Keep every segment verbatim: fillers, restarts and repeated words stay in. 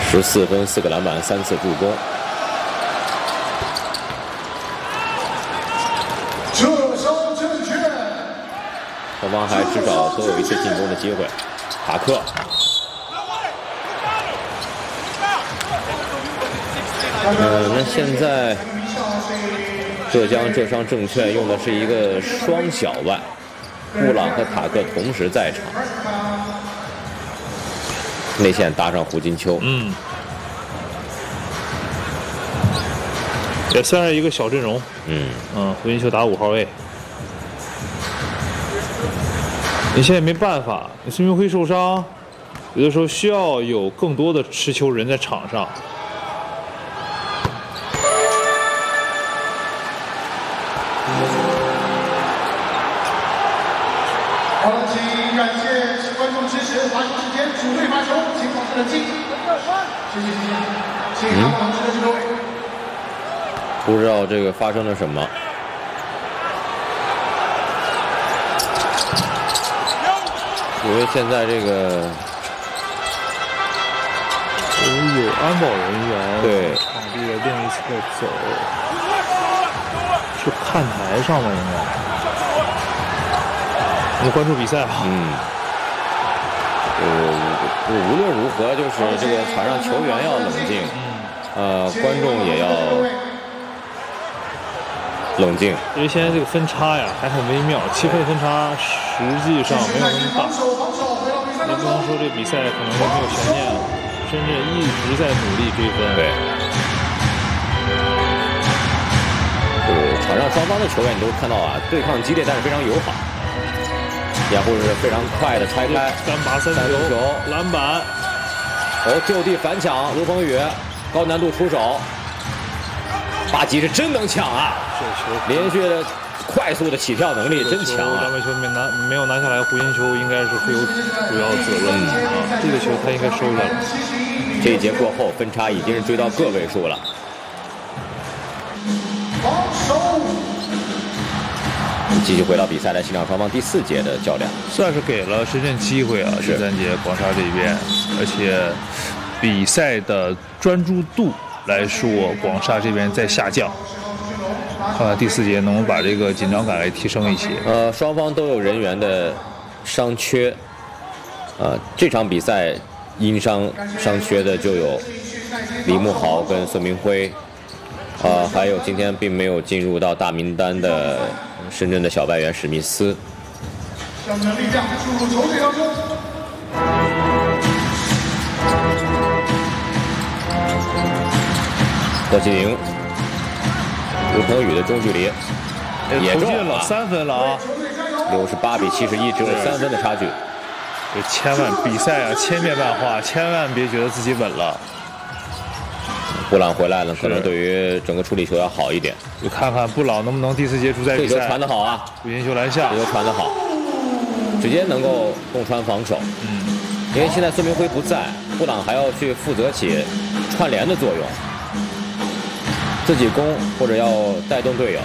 十四分，四个篮板，三次助攻。 这手正确。 双方还至少都有一次进攻的机会。塔克。呃，那现在浙江浙商证券用的是一个双小外，布朗和塔克同时在场。内线搭上胡金秋， 嗯，也算是一个小阵容。 嗯嗯，胡金秋打五号位。你现在没办法，你孙明辉受伤，有的时候需要有更多的持球人在场上。 好了，请感谢观众支持，发球时间主队发球，请保持冷静。谢谢谢谢，请看网支持各位。 不知道这个发生了什么。因为现在这个有安保人员对场地的另一侧走，是看台上的应该。我们关注比赛啊。 嗯。呃，无论如何，就是这个场上球员要冷静，呃，观众也要冷静。 因为现在这个分差呀还很微妙，七分分差实际上没有那么大。也不能说这比赛可能就没有悬念了，深圳一直在努力追分。 对。呃，场上双方的球员你都看到啊，对抗激烈，但是非常友好。掩护是非常快的拆开， 单拔三球，篮板， 哦，就地反抢，卢鹏宇高难度出手，巴吉是真能抢啊！连续的快速的起跳能力真强啊！ 两位球没拿没有拿下来，胡金秋应该是负有主要责任啊，这个球他应该收下来。 这一节过后，分差已经是追到个位数了。继续回到比赛来欣赏双方第四节的较量， 算是给了深圳机会啊。第三节广沙这边，而且比赛的专注度来说，广沙这边在下降。看看第四节能不能把这个紧张感来提升一些。 呃，双方都有人员的伤缺，呃，这场比赛因伤伤缺的就有李慕豪跟孙明辉，呃，还有今天并没有进入到大名单的深圳的小外援史密斯。 象征力量注入球队当中。 何其宁、卢鹏宇的中距离也中了三分了啊！ 六十八比七十一，只有三分的差距。 这千万比赛啊，千变万化，千万别觉得自己稳了。 布朗回来了，可能对于整个处理球要好一点。 就看看布朗能不能第四节主宰比赛。 这球传得好啊！ 胡金秋篮下， 这球传得好，直接能够洞穿防守。 嗯， 因为现在孙明辉不在，布朗还要去负责起串联的作用，自己攻或者要带动队友。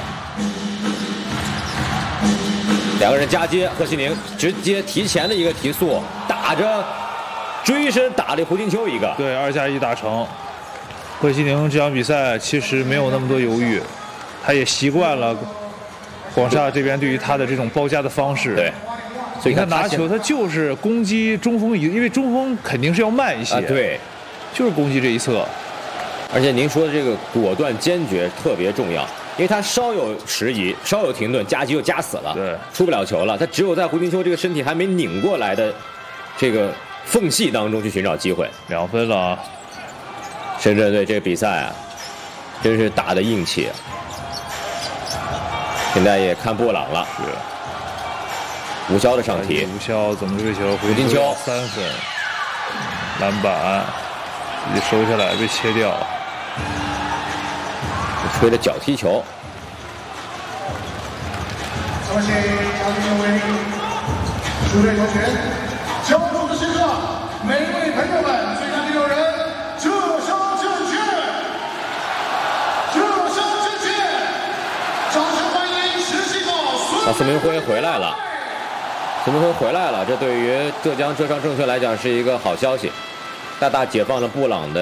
两个人夹接，贺西宁直接提前的一个提速，打着追身打了胡金秋一个。 对，二加一打成。贺西宁这场比赛其实没有那么多犹豫，他也习惯了广厦这边对于他的这种包夹的方式。 对， 所以他拿球，他就是攻击中锋，因为中锋肯定是要慢一些。 啊，对， 就是攻击这一侧。 而且您说的这个果断坚决特别重要，因为他稍有迟疑，稍有停顿，夹击就夹死了， 对， 出不了球了。他只有在胡金秋这个身体还没拧过来的这个缝隙当中去寻找机会。 两分了啊！ 深圳队这个比赛啊，真是打得硬气。现在也看布朗了，是吴骁的上提， 吴骁怎么追球？ 胡金秋三分，篮板，自己收下来被切掉。 吹的脚踢球。 有请嘉宾为主队球权交出的时刻，每位朋友们，最佳第六人，浙商证券，浙商证券，掌声欢迎十七号孙。 啊，孙明辉回来了，孙明辉回来了，这对于浙江浙商证券来讲是一个好消息，大大解放了布朗的。